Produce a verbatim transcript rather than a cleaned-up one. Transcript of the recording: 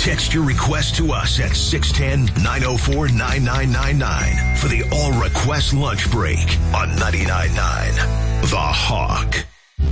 Text your request to us at six one zero, nine oh four, nine nine nine nine for the All Request Lunch Break on ninety-nine point nine The Hawk.